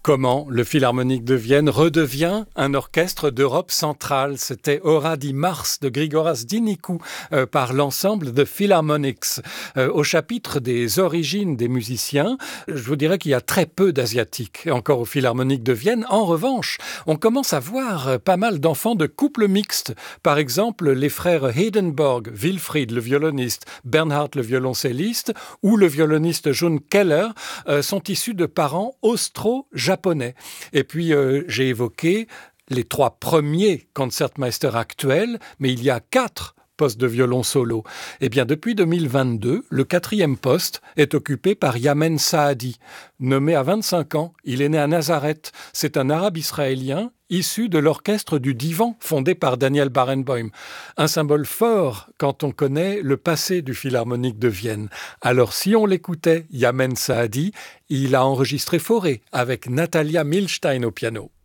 Comment le Philharmonique de Vienne redevient un orchestre d'Europe centrale. C'était Hora di Mars de Grigoras Dinicu par l'ensemble de Philharmonics. Au chapitre des origines des musiciens, je vous dirais qu'il y a très peu d'Asiatiques encore au Philharmonique de Vienne. En revanche, on commence à voir pas mal d'enfants de couples mixtes. Par exemple, les frères Heidenborg, Wilfried le violoniste, Bernhard le violoncelliste ou le violoniste June Keller sont issus de parents austro-japonais. Et puis, j'ai évoqué les 3 premiers concertmeisters actuels, mais il y a 4 postes de violon solo. Eh bien, depuis 2022, le 4e poste est occupé par Yamen Saadi. Nommé à 25 ans, il est né à Nazareth. C'est un arabe israélien issu de l'orchestre du Divan, fondé par Daniel Barenboim. Un symbole fort quand on connaît le passé du Philharmonique de Vienne. Alors si on l'écoutait, Yamen Saadi, il a enregistré Fauré avec Natalia Milstein au piano.